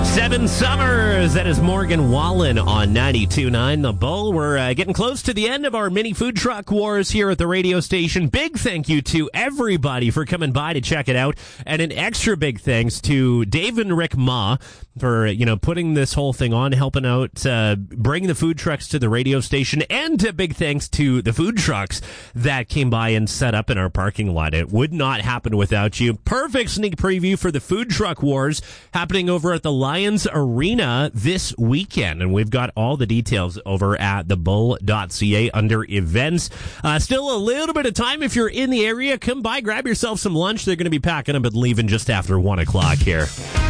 Seven Summers. That is Morgan Wallen on 92.9 The Bull. We're getting close to the end of our mini food truck wars here at the radio station. Big thank you to everybody for coming by to check it out. And an extra big thanks to Dave and Rick Ma for, putting this whole thing on, helping out, bringing the food trucks to the radio station. And a big thanks to the food trucks that came by and set up in our parking lot. It would not happen without you. Perfect sneak preview for the food truck wars happening over at the Lions Arena this weekend, and we've got all the details over at thebull.ca under events. Still a little bit of time. If you're in the area, come by, grab yourself some lunch. They're going to be packing up and leaving just after 1 o'clock here.